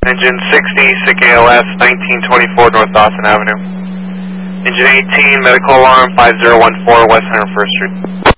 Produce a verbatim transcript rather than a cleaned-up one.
Engine sixty, S I C A L S, nineteen twenty-four North Dawson Avenue. Engine eighteen, medical alarm, five zero one four West one hundred first Street.